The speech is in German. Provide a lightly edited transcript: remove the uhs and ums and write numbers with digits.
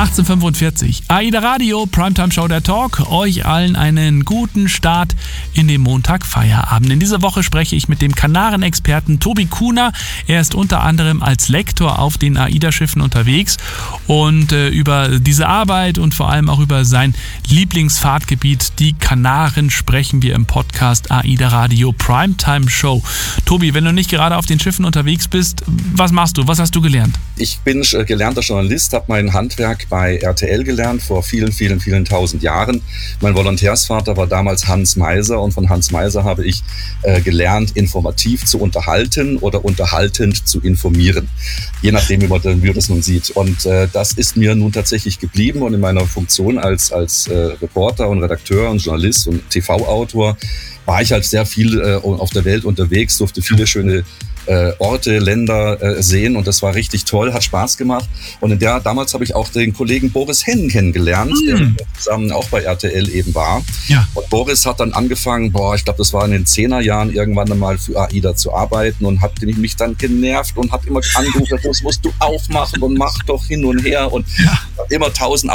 18:45. AIDA Radio, Primetime Show der Talk. Euch allen einen guten Start in den Montagfeierabend. In dieser Woche spreche ich mit dem Kanaren-Experten Tobi Kuhner. Er ist unter anderem als Lektor auf den AIDA-Schiffen unterwegs und über diese Arbeit und vor allem auch über sein Lieblingsfahrtgebiet, die Kanaren, sprechen wir im Podcast AIDA Radio Primetime Show. Tobi, wenn du nicht gerade auf den Schiffen unterwegs bist, was machst du? Was hast du gelernt? Ich bin gelernter Journalist, habe mein Handwerk bei RTL gelernt vor vielen tausend Jahren. Mein Volontärsvater war damals Hans Meiser und von Hans Meiser habe ich gelernt, informativ zu unterhalten oder unterhaltend zu informieren. Je nachdem, wie man das nun sieht. Und das ist mir nun tatsächlich geblieben und in meiner Funktion als Reporter und Redakteur und Journalist und TV-Autor war ich halt sehr viel auf der Welt unterwegs, durfte viele schöne Orte, Länder sehen und das war richtig toll, hat Spaß gemacht. Und damals habe ich auch den Kollegen Boris Henn kennengelernt, der zusammen auch bei RTL eben war. Ja. Und Boris hat dann angefangen, ich glaube, das war in den 10er Jahren irgendwann einmal für AIDA zu arbeiten und hat mich dann genervt und hat immer angerufen, das musst du aufmachen und mach doch hin und her und immer 1000